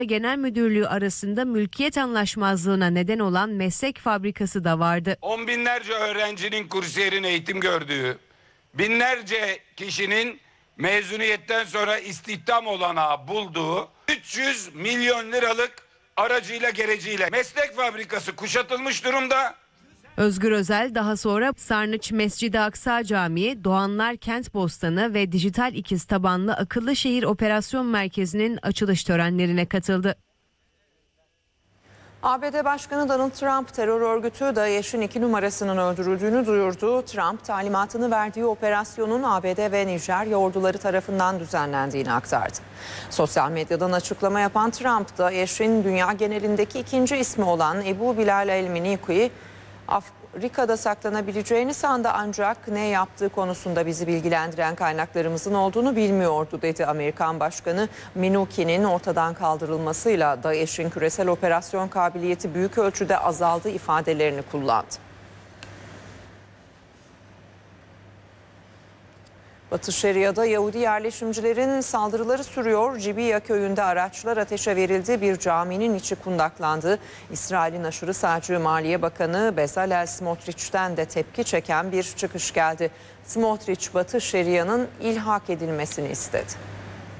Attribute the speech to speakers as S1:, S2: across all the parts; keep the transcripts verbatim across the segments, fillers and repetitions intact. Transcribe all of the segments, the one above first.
S1: Genel Müdürlüğü arasında mülkiyet anlaşmazlığına neden olan meslek fabrikası da vardı.
S2: On binlerce öğrencinin kursiyerin eğitim gördüğü, binlerce kişinin mezuniyetten sonra istihdam olanağı bulduğu üç yüz milyon liralık aracıyla gereciyle meslek fabrikası kuşatılmış durumda.
S1: Özgür Özel daha sonra Sarnıç Mescid-i Aksa Camii, Doğanlar Kent Bostanı ve Dijital İkiz tabanlı Akıllı Şehir Operasyon Merkezi'nin açılış törenlerine katıldı.
S3: A B D Başkanı Donald Trump terör örgütü DAEŞ'in iki numarasının öldürüldüğünü duyurdu. Trump talimatını verdiği operasyonun A B D ve Nijerya orduları tarafından düzenlendiğini aktardı. Sosyal medyadan açıklama yapan Trump, DAEŞ'in dünya genelindeki ikinci ismi olan Ebu Bilal el-Miniku'yu Afrika'da saklanabileceğini sandı, ancak ne yaptığı konusunda bizi bilgilendiren kaynaklarımızın olduğunu bilmiyordu dedi. Amerikan Başkanı, Minuki'nin ortadan kaldırılmasıyla DAEŞ'in küresel operasyon kabiliyeti büyük ölçüde azaldı ifadelerini kullandı. Batı Şeria'da Yahudi yerleşimcilerin saldırıları sürüyor. Cibiya köyünde araçlar ateşe verildi. Bir caminin içi kundaklandı. İsrail'in aşırı sağcı Maliye Bakanı Bezalel Smotrich'ten de tepki çeken bir çıkış geldi. Smotrich, Batı Şeria'nın ilhak edilmesini istedi.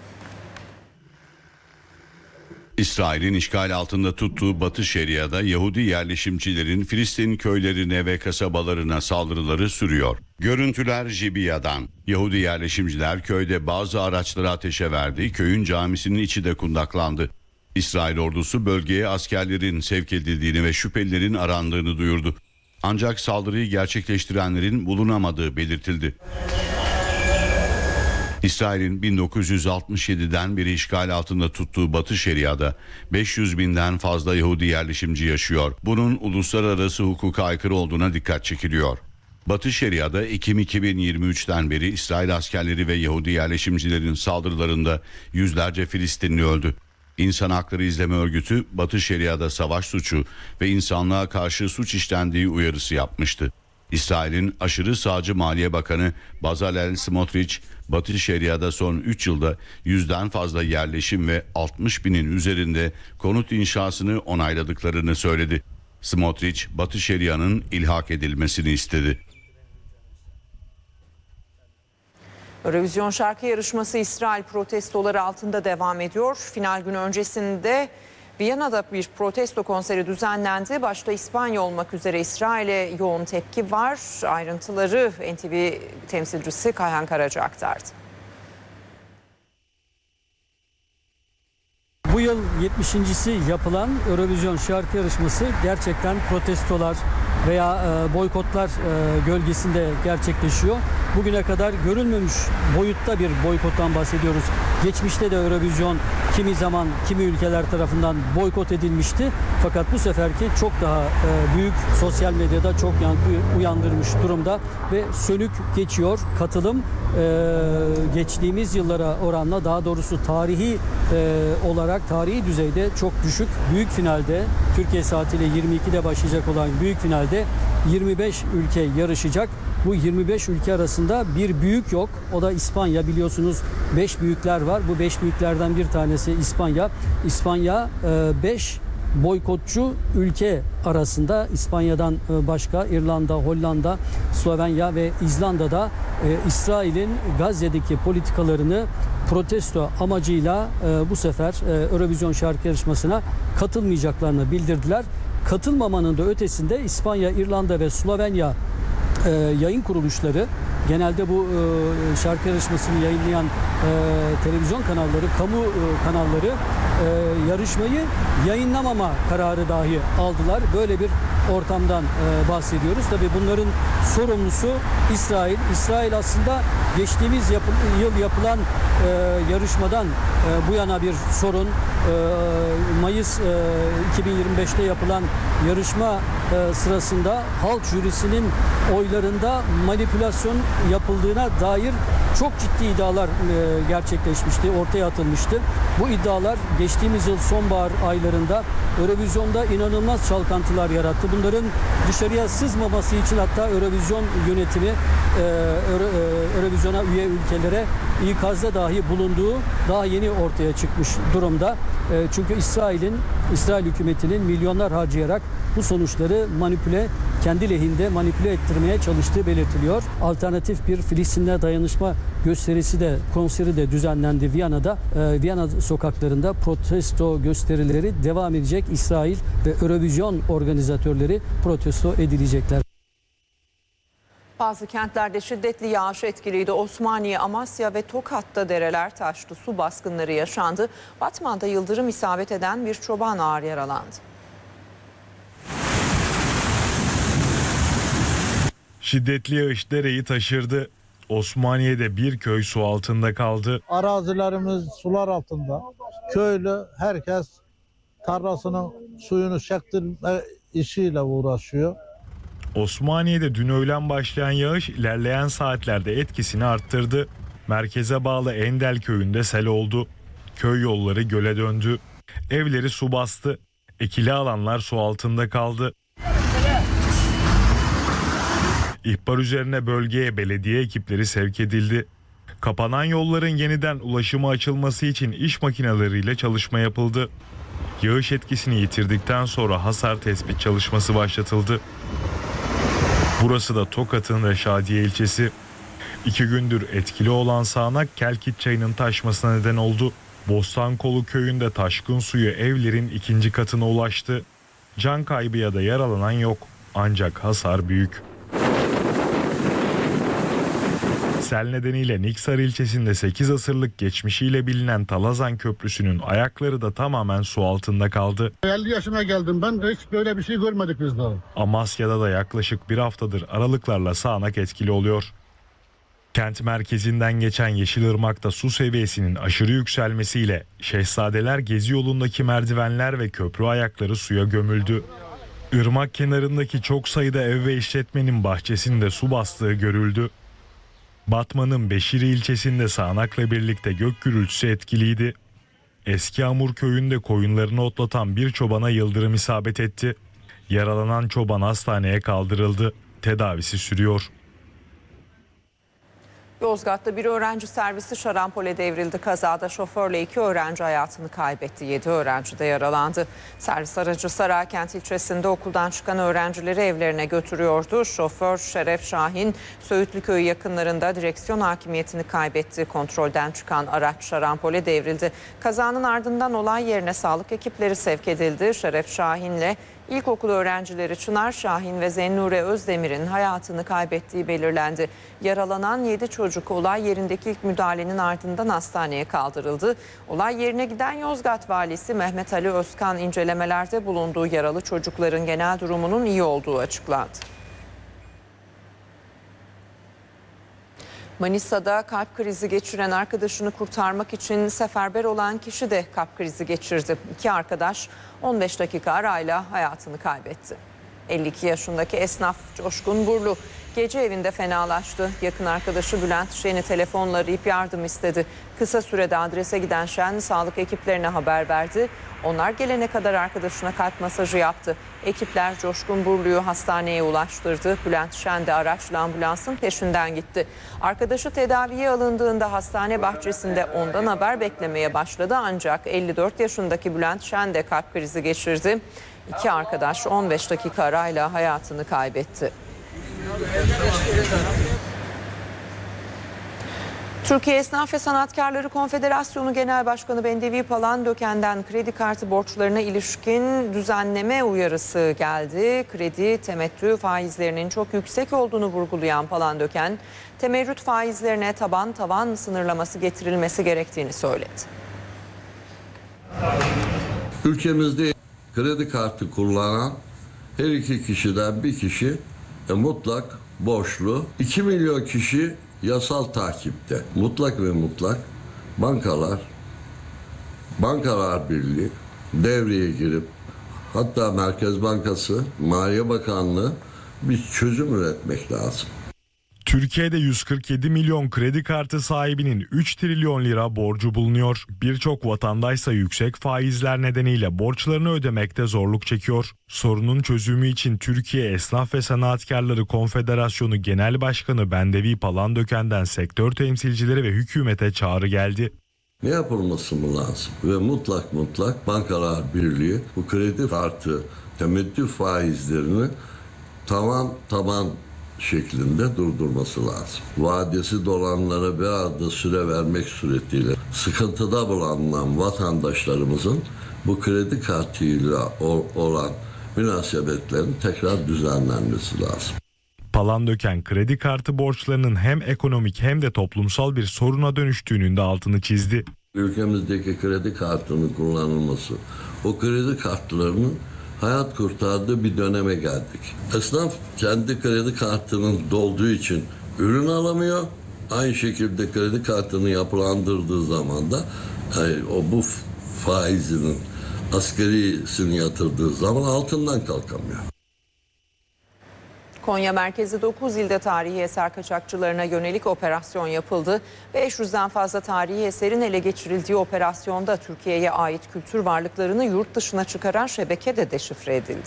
S4: İsrail'in işgal altında tuttuğu Batı Şeria'da Yahudi yerleşimcilerin Filistin köylerine ve kasabalarına saldırıları sürüyor. Görüntüler Cibiya'dan. Yahudi yerleşimciler köyde bazı araçları ateşe verdi. Köyün camisinin içi de kundaklandı. İsrail ordusu bölgeye askerlerin sevk edildiğini ve şüphelilerin arandığını duyurdu. Ancak saldırıyı gerçekleştirenlerin bulunamadığı belirtildi. İsrail'in bin dokuz yüz altmış yediden beri işgal altında tuttuğu Batı Şeria'da beş yüz binden fazla Yahudi yerleşimci yaşıyor. Bunun uluslararası hukuka aykırı olduğuna dikkat çekiliyor. Batı Şeria'da Ekim iki bin yirmi üçten beri İsrail askerleri ve Yahudi yerleşimcilerin saldırılarında yüzlerce Filistinli öldü. İnsan Hakları İzleme Örgütü Batı Şeria'da savaş suçu ve insanlığa karşı suç işlendiği uyarısı yapmıştı. İsrail'in aşırı sağcı Maliye Bakanı Bezalel Smotrich, Batı Şeria'da son üç yılda yüzden fazla yerleşim ve altmış binin üzerinde konut inşasını onayladıklarını söyledi. Smotrich, Batı Şeria'nın ilhak edilmesini istedi.
S3: Eurovision şarkı yarışması İsrail protestoları altında devam ediyor. Final günü öncesinde Viyana'da bir protesto konseri düzenlendi. Başta İspanya olmak üzere İsrail'e yoğun tepki var. Ayrıntıları N T V temsilcisi Kayhan Karaca aktardı.
S5: Bu yıl yetmişincisi yapılan Eurovision şarkı yarışması gerçekten protestolar veya e, boykotlar e, gölgesinde gerçekleşiyor. Bugüne kadar görülmemiş boyutta bir boykottan bahsediyoruz. Geçmişte de Eurovision kimi zaman kimi ülkeler tarafından boykot edilmişti. Fakat bu seferki çok daha e, büyük, sosyal medyada çok yankı uyandırmış durumda ve sönük geçiyor. Katılım e, geçtiğimiz yıllara oranla, daha doğrusu tarihi e, olarak tarihi düzeyde çok düşük. Büyük finalde, Türkiye saatiyle yirmi ikide başlayacak olan büyük finalde yirmi beş ülke yarışacak. Bu yirmi beş ülke arasında bir büyük yok. O da İspanya. Biliyorsunuz beş büyükler var. Bu beş büyüklerden bir tanesi İspanya. İspanya beş boykotçu ülke arasında. İspanya'dan başka İrlanda, Hollanda, Slovenya ve İzlanda'da İsrail'in Gazze'deki politikalarını protesto amacıyla bu sefer Eurovision şarkı yarışmasına katılmayacaklarını bildirdiler. Katılmamanın da ötesinde İspanya, İrlanda ve Slovenya e, yayın kuruluşları, genelde bu e, şarkı yarışmasını yayınlayan e, televizyon kanalları, kamu e, kanalları e, yarışmayı yayınlamama kararı dahi aldılar. Böyle bir ortamdan e, bahsediyoruz. Tabii bunların sorumlusu İsrail. İsrail aslında geçtiğimiz yapı, yıl yapılan e, yarışmadan e, bu yana bir sorun. E, Mayıs e, iki bin yirmi beşte yapılan yarışma e, sırasında halk jürisinin oylarında manipülasyon yapıldığına dair çok ciddi iddialar e, gerçekleşmişti, ortaya atılmıştı. Bu iddialar geçtiğimiz yıl sonbahar aylarında Eurovision'da inanılmaz çalkantılar yarattı. Bunların dışarıya sızmaması için hatta Eurovision yönetimi e, Euro, e, Eurovision'a üye ülkelere ikazda dahi bulunduğu daha yeni ortaya çıkmış durumda. E, çünkü İsrail'in, İsrail hükümetinin milyonlar harcayarak bu sonuçları manipüle, kendi lehinde manipüle ettirmeye çalıştığı belirtiliyor. Alternatif bir Filistin'e dayanışma gösterisi de, konseri de düzenlendi Viyana'da. E, Viyana sokaklarında protesto gösterileri devam edecek. İsrail ve Eurovision organizatörleri protesto edilecekler.
S3: Bazı kentlerde şiddetli yağış etkiliydi. Osmaniye, Amasya ve Tokat'ta dereler taştı. Su baskınları yaşandı. Batman'da yıldırım isabet eden bir çoban ağır yaralandı.
S6: Şiddetli yağış dereyi taşırdı. Osmaniye'de bir köy su altında kaldı.
S7: Arazilerimiz sular altında. Köylü herkes tarlasının suyunu çektirme işiyle uğraşıyor.
S6: Osmaniye'de dün öğlen başlayan yağış ilerleyen saatlerde etkisini arttırdı. Merkeze bağlı Endel köyünde sel oldu. Köy yolları göle döndü. Evleri su bastı. Ekili alanlar su altında kaldı. İhbar üzerine bölgeye belediye ekipleri sevk edildi. Kapanan yolların yeniden ulaşıma açılması için iş makineleriyle çalışma yapıldı. Yağış etkisini yitirdikten sonra hasar tespit çalışması başlatıldı. Burası da Tokat'ın Reşadiye ilçesi. İki gündür etkili olan sağanak Kelkit çayının taşmasına neden oldu. Bostankolu köyünde taşkın suyu evlerin ikinci katına ulaştı. Can kaybı ya da yaralanan yok. Ancak hasar büyük. Sel nedeniyle Niksar ilçesinde sekiz asırlık geçmişiyle bilinen Talazan Köprüsü'nün ayakları da tamamen su altında kaldı.
S8: elli yaşına geldim ben, hiç böyle bir şey görmedik biz daha.
S6: Amasya'da da yaklaşık bir haftadır aralıklarla sağanak etkili oluyor. Kent merkezinden geçen Yeşilırmak'ta su seviyesinin aşırı yükselmesiyle Şehzadeler Gezi yolundaki merdivenler ve köprü ayakları suya gömüldü. Irmak kenarındaki çok sayıda ev ve işletmenin bahçesinde su bastığı görüldü. Batman'ın Beşiri ilçesinde sağanakla birlikte gök gürültüsü etkiliydi. Eski Amur köyünde koyunlarını otlatan bir çobana yıldırım isabet etti. Yaralanan çoban hastaneye kaldırıldı. Tedavisi sürüyor.
S3: Yozgat'ta bir öğrenci servisi şarampole devrildi. Kazada şoförle iki öğrenci hayatını kaybetti. Yedi öğrenci de yaralandı. Servis aracı Sarakent ilçesinde okuldan çıkan öğrencileri evlerine götürüyordu. Şoför Şeref Şahin, Söğütlüköy yakınlarında direksiyon hakimiyetini kaybetti. Kontrolden çıkan araç şarampole devrildi. Kazanın ardından olay yerine sağlık ekipleri sevk edildi. Şeref Şahin'le İlkokul öğrencileri Çınar Şahin ve Zennure Özdemir'in hayatını kaybettiği belirlendi. Yaralanan yedi çocuk olay yerindeki ilk müdahalenin ardından hastaneye kaldırıldı. Olay yerine giden Yozgat Valisi Mehmet Ali Özkan incelemelerde bulunduğu yaralı çocukların genel durumunun iyi olduğu açıklandı. Manisa'da kalp krizi geçiren arkadaşını kurtarmak için seferber olan kişi de kalp krizi geçirdi. İki arkadaş on beş dakika arayla hayatını kaybetti. elli iki yaşındaki esnaf Coşkun Burlu gece evinde fenalaştı. Yakın arkadaşı Bülent Şen'i telefonla arayıp yardım istedi. Kısa sürede adrese giden Şen sağlık ekiplerine haber verdi. Onlar gelene kadar arkadaşına kalp masajı yaptı. Ekipler Coşkun Burlu'yu hastaneye ulaştırdı. Bülent Şen de araçla ambulansın peşinden gitti. Arkadaşı tedaviye alındığında hastane bahçesinde ondan haber beklemeye başladı. Ancak elli dört yaşındaki Bülent Şen de kalp krizi geçirdi. İki arkadaş on beş dakika arayla hayatını kaybetti. Türkiye Esnaf ve Sanatkarları Konfederasyonu Genel Başkanı Bendevi Palandöken'den kredi kartı borçlarına ilişkin düzenleme uyarısı geldi. Kredi temettü faizlerinin çok yüksek olduğunu vurgulayan Palandöken, temerrüt faizlerine taban tavan sınırlaması getirilmesi gerektiğini söyledi.
S9: Ülkemizde kredi kartı kullanan her iki kişiden bir kişi e, mutlak borçlu. iki milyon kişi yasal takipte. Mutlak ve mutlak bankalar, Bankalar Birliği devreye girip hatta Merkez Bankası, Maliye Bakanlığı bir çözüm üretmek lazım.
S6: Türkiye'de yüz kırk yedi milyon kredi kartı sahibinin üç trilyon lira borcu bulunuyor. Birçok vatandaşsa yüksek faizler nedeniyle borçlarını ödemekte zorluk çekiyor. Sorunun çözümü için Türkiye Esnaf ve Sanatkarları Konfederasyonu Genel Başkanı Bendevi Palandöken'den sektör temsilcileri ve hükümete çağrı geldi.
S9: Ne yapılması mı lazım? Ve mutlak mutlak Bankalar Birliği bu kredi kartı temettü faizlerini tamam taban şeklinde durdurması lazım. Vadesi dolanlara biraz da süre vermek suretiyle sıkıntıda bulunan vatandaşlarımızın bu kredi kartıyla olan münasebetlerin tekrar düzenlenmesi lazım.
S6: Palandöken kredi kartı borçlarının hem ekonomik hem de toplumsal bir soruna dönüştüğünün de altını çizdi.
S9: Ülkemizdeki kredi kartının kullanılması, o kredi kartlarının hayat kurtardığı bir döneme geldik. Esnaf kendi kredi kartının dolduğu için ürün alamıyor. Aynı şekilde kredi kartını yapılandırdığı zaman da yani o bu faizinin asgarisini yatırdığı zaman altından kalkamıyor.
S3: Konya merkezli dokuz ilde tarihi eser kaçakçılarına yönelik operasyon yapıldı. beş yüzden fazla tarihi eserin ele geçirildiği operasyonda Türkiye'ye ait kültür varlıklarını yurt dışına çıkaran şebeke de deşifre edildi.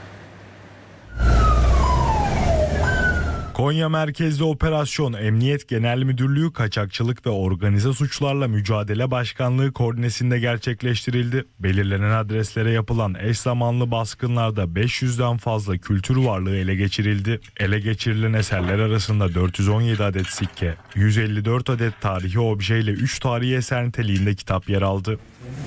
S6: Konya merkezli operasyon Emniyet Genel Müdürlüğü Kaçakçılık ve Organize Suçlarla Mücadele Başkanlığı koordinesinde gerçekleştirildi. Belirlenen adreslere yapılan eş zamanlı baskınlarda beş yüzden fazla kültür varlığı ele geçirildi. Ele geçirilen eserler arasında dört yüz on yedi adet sikke, yüz elli dört adet tarihi obje ile üç tarihi eser niteliğinde kitap yer aldı.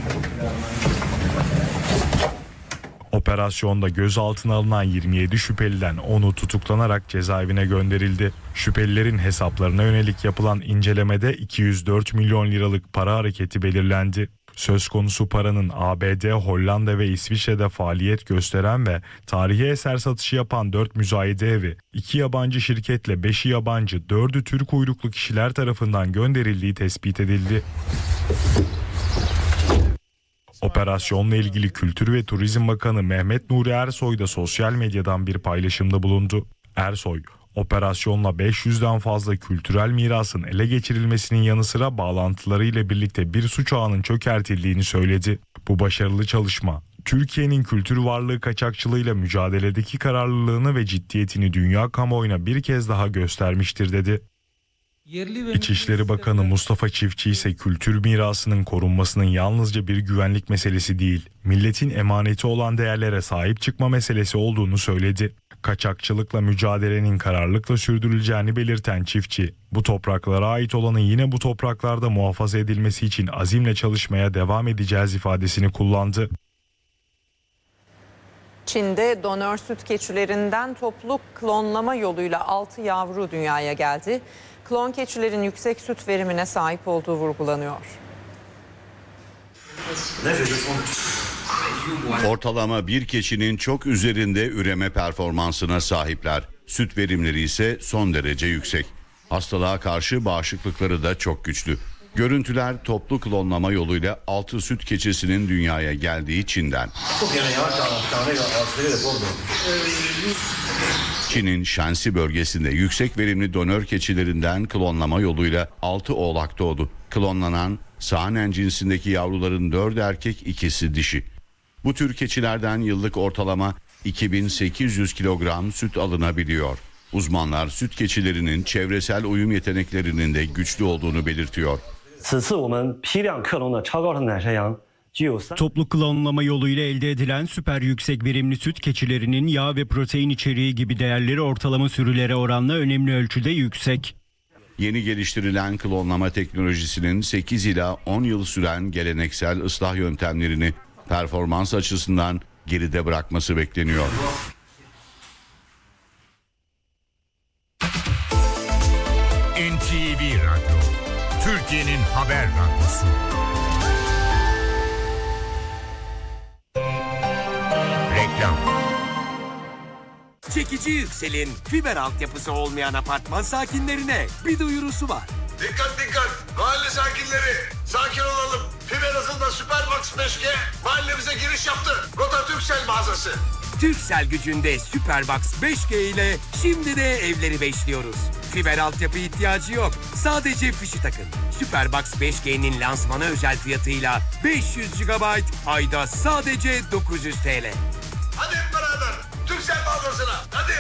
S6: Operasyonda gözaltına alınan yirmi yedi şüpheliden onu tutuklanarak cezaevine gönderildi. Şüphelilerin hesaplarına yönelik yapılan incelemede iki yüz dört milyon liralık para hareketi belirlendi. Söz konusu paranın A B D, Hollanda ve İsviçre'de faaliyet gösteren ve tarihi eser satışı yapan dört müzayede evi, iki yabancı şirketle beşi yabancı, dördü Türk uyruklu kişiler tarafından gönderildiği tespit edildi. Operasyonla ilgili Kültür ve Turizm Bakanı Mehmet Nuri Ersoy da sosyal medyadan bir paylaşımda bulundu. Ersoy, operasyonla beş yüzden fazla kültürel mirasın ele geçirilmesinin yanı sıra bağlantılarıyla birlikte bir suç ağının çökertildiğini söyledi. Bu başarılı çalışma, Türkiye'nin kültür varlığı kaçakçılığıyla mücadeledeki kararlılığını ve ciddiyetini dünya kamuoyuna bir kez daha göstermiştir dedi. İçişleri Bakanı Mustafa Çiftçi ise kültür mirasının korunmasının yalnızca bir güvenlik meselesi değil, milletin emaneti olan değerlere sahip çıkma meselesi olduğunu söyledi. Kaçakçılıkla mücadelenin kararlılıkla sürdürüleceğini belirten Çiftçi, bu topraklara ait olanın yine bu topraklarda muhafaza edilmesi için azimle çalışmaya devam edeceğiz ifadesini kullandı.
S3: Çin'de donör süt keçilerinden toplu klonlama yoluyla altı yavru dünyaya geldi. Klon keçilerin yüksek süt verimine sahip olduğu vurgulanıyor.
S4: Ortalama bir keçinin çok üzerinde üreme performansına sahipler. Süt verimleri ise son derece yüksek. Hastalığa karşı bağışıklıkları da çok güçlü. Görüntüler toplu klonlama yoluyla altı süt keçisinin dünyaya geldiği Çin'den. Çin'in Shanxi bölgesinde yüksek verimli donör keçilerinden klonlama yoluyla altı oğlak doğdu. Klonlanan Saanen cinsindeki yavruların dördü erkek, ikisi dişi. Bu tür keçilerden yıllık ortalama iki bin sekiz yüz kilogram süt alınabiliyor. Uzmanlar süt keçilerinin çevresel uyum yeteneklerinin de güçlü olduğunu belirtiyor.
S10: Toplu klonlama yoluyla elde edilen süper yüksek verimli süt keçilerinin yağ ve protein içeriği gibi değerleri ortalama sürülere oranla önemli ölçüde yüksek.
S4: Yeni geliştirilen klonlama teknolojisinin sekiz ila on yıl süren geleneksel ıslah yöntemlerini performans açısından geride bırakması bekleniyor.
S11: N T V Radyo, Türkiye'nin haber radyosu. Reklam.
S12: Çekici Yüksel'in fiber altyapısı olmayan apartman sakinlerine bir duyurusu var.
S13: Dikkat dikkat! Mahalle sakinleri! Sakin olalım! Fiber hızında Süperbox beş G mahallemize giriş yaptı. Rota Türksel mağazası.
S12: Türksel gücünde Süperbox beş G ile şimdi de evleri beşliyoruz. Fiber altyapı ihtiyacı yok. Sadece fişi takın. Superbox beş G'nin lansmanı özel fiyatıyla beş yüz gigabayt ayda sadece dokuz yüz T L.
S13: Hadi hep beraber Turkcell mağazasına hadi.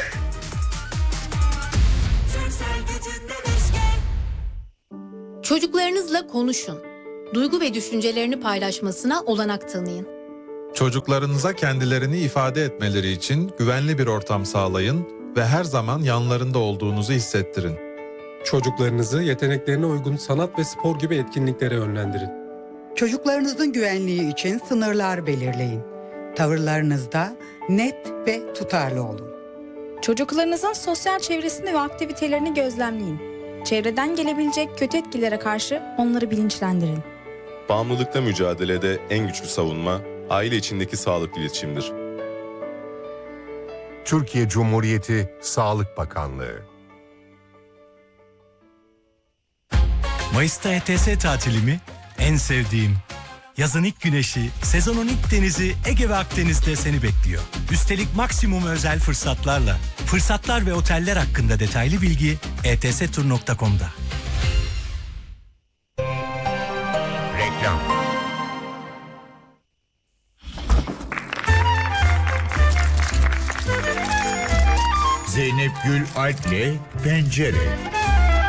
S14: Çocuklarınızla konuşun. Duygu ve düşüncelerini paylaşmasına olanak tanıyın.
S15: Çocuklarınıza kendilerini ifade etmeleri için güvenli bir ortam sağlayın ve her zaman yanlarında olduğunuzu hissettirin.
S16: Çocuklarınızı yeteneklerine uygun sanat ve spor gibi etkinliklere yönlendirin.
S17: Çocuklarınızın güvenliği için sınırlar belirleyin. Tavırlarınızda net ve tutarlı olun.
S18: Çocuklarınızın sosyal çevresini ve aktivitelerini gözlemleyin. Çevreden gelebilecek kötü etkilere karşı onları bilinçlendirin.
S19: Bağımlılıkla mücadelede en güçlü savunma, aile içindeki sağlıklı iletişimdir.
S11: Türkiye Cumhuriyeti Sağlık Bakanlığı.
S20: Mayıs'ta E T S tatilimi en sevdiğim. Yazın ilk güneşi, sezonun ilk denizi Ege ve Akdeniz'de seni bekliyor. Üstelik maksimum özel fırsatlarla. Fırsatlar ve oteller hakkında detaylı bilgi e t s tur nokta com'da.
S11: Reklam. Zeynep Gül Alp'le Pencere.